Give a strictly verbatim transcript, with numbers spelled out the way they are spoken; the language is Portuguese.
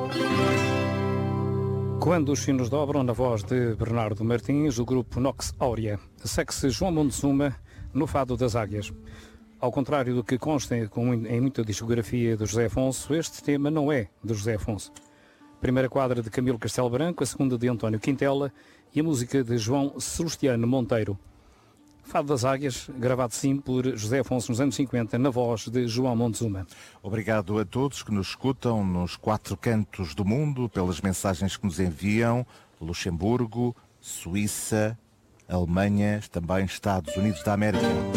Quando os sinos dobram, na voz de Bernardo Martins, o grupo Nox Aurea. Segue-se João Montezuma no Fado das Águias. Ao contrário do que consta em muita discografia de José Afonso, este tema não é de José Afonso. Primeira quadra de Camilo Castelo Branco, a segunda de António Quintela e a música de João Celestiano Monteiro. Fado das Águias, gravado sim por José Afonso nos anos cinquenta, na voz de João Montezuma. Obrigado a todos que nos escutam nos quatro cantos do mundo, pelas mensagens que nos enviam. Luxemburgo, Suíça, Alemanha, também Estados Unidos da América.